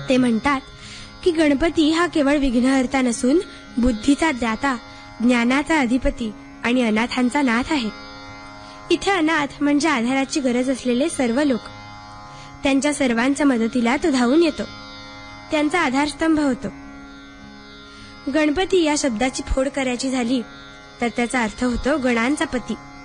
ते म्हणतात की गणपती हा केवळ विघ्नहर्ता नसून बुद्धीचा दाता, ज्ञानाचा अधिपती आणि अनाथांचा नाथ आहे. इथे अनाथ म्हणजे आधाराची गरज असलेले सर्व लोक. त्यांच्या सर्वांच्या मदतीला तो धावून येतो, त्यांचा आधारस्तंभ होतो. गणपती या शब्दाची फोड करायची झाली तर त्याचा अर्थ होतो गणांचा पती.